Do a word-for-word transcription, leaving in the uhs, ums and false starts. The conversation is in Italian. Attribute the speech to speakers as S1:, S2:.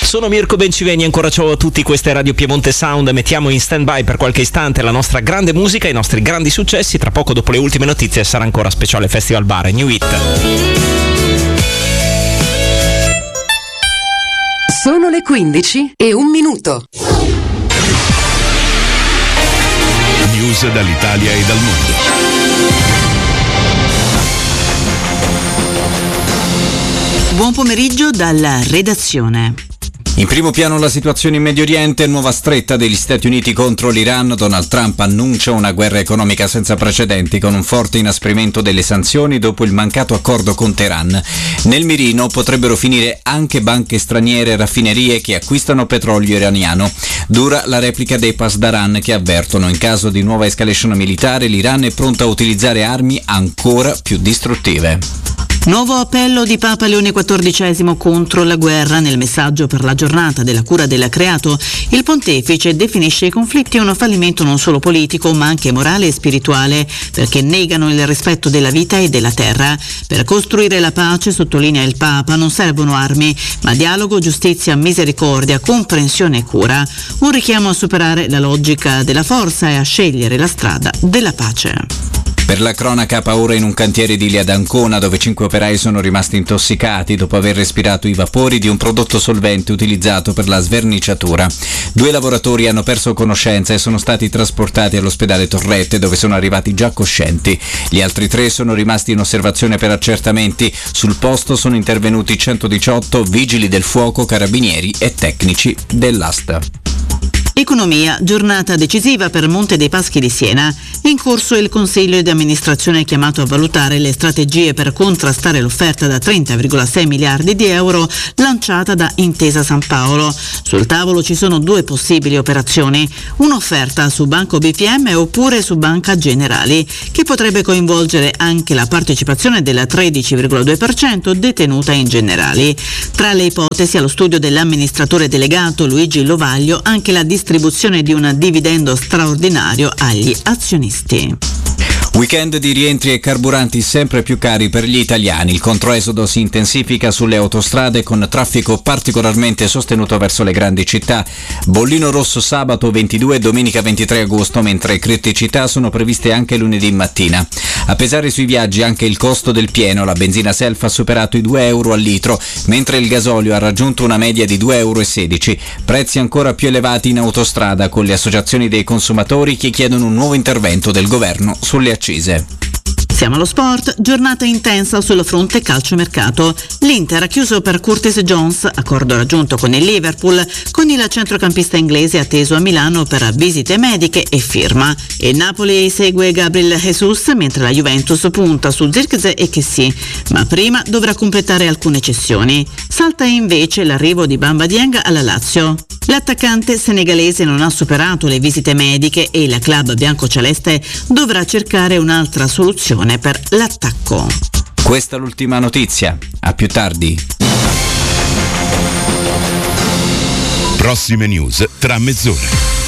S1: Sono Mirko Benciveni, ancora ciao a tutti, questa è Radio Piemonte Sound. Mettiamo in stand-by per qualche istante la nostra grande musica, i nostri grandi successi. Tra poco, dopo le ultime notizie, sarà ancora speciale Festival Bar e New Hit.
S2: Sono le quindici e un minuto.
S3: News dall'Italia e dal mondo.
S4: Buon pomeriggio dalla redazione.
S5: In primo piano la situazione in Medio Oriente, nuova stretta degli Stati Uniti contro l'Iran. Donald Trump annuncia una guerra economica senza precedenti con un forte inasprimento delle sanzioni dopo il mancato accordo con Teheran. Nel mirino potrebbero finire anche banche straniere e raffinerie che acquistano petrolio iraniano. Dura la replica dei Pasdaran che avvertono in caso di nuova escalation militare l'Iran è pronta a utilizzare armi ancora più distruttive.
S4: Nuovo appello di Papa Leone quattordicesimo contro la guerra. Nel messaggio per la giornata della cura del creato, il pontefice definisce i conflitti uno fallimento non solo politico ma anche morale e spirituale, perché negano il rispetto della vita e della terra. Per costruire la pace, sottolinea il Papa, non servono armi, ma dialogo, giustizia, misericordia, comprensione e cura. Un richiamo a superare la logica della forza e a scegliere la strada della pace.
S5: Per la cronaca, paura in un cantiere di Ilia d'Ancona dove cinque operai sono rimasti intossicati dopo aver respirato i vapori di un prodotto solvente utilizzato per la sverniciatura. Due lavoratori hanno perso conoscenza e sono stati trasportati all'ospedale Torrette dove sono arrivati già coscienti. Gli altri tre sono rimasti in osservazione per accertamenti. Sul posto sono intervenuti centodiciotto vigili del fuoco, carabinieri e tecnici dell'A S T.
S4: Economia, giornata decisiva per Monte dei Paschi di Siena. In corso il Consiglio di amministrazione è chiamato a valutare le strategie per contrastare l'offerta da trenta virgola sei miliardi di euro lanciata da Intesa San Paolo. Sul tavolo ci sono due possibili operazioni, un'offerta su Banco B P M oppure su Banca Generali, che potrebbe coinvolgere anche la partecipazione del tredici virgola due per cento detenuta in Generali. Tra le ipotesi allo studio dell'amministratore delegato Luigi Lovaglio anche la distribuzione di un dividendo straordinario agli azionisti.
S5: Weekend di rientri e carburanti sempre più cari per gli italiani. Il controesodo si intensifica sulle autostrade con traffico particolarmente sostenuto verso le grandi città. Bollino rosso sabato ventidue e domenica ventitré agosto, mentre criticità sono previste anche lunedì mattina. A pesare sui viaggi anche il costo del pieno. La benzina Self ha superato i due euro al litro, mentre il gasolio ha raggiunto una media di due euro e sedici. Prezzi ancora più elevati in autostrada, con le associazioni dei consumatori che chiedono un nuovo intervento del governo sulle accise.
S4: Siamo allo sport, giornata intensa sul fronte calciomercato. L'Inter ha chiuso per Curtis Jones, accordo raggiunto con il Liverpool, con il centrocampista inglese atteso a Milano per visite mediche e firma. Il Napoli segue Gabriel Jesus, mentre la Juventus punta su Zirkzee e Kessie, ma prima dovrà completare alcune cessioni. Salta invece l'arrivo di Bamba Dieng alla Lazio. L'attaccante senegalese non ha superato le visite mediche e il club biancoceleste dovrà cercare un'altra soluzione per l'attacco.
S5: Questa è l'ultima notizia. A più tardi.
S3: Prossime news tra mezz'ora.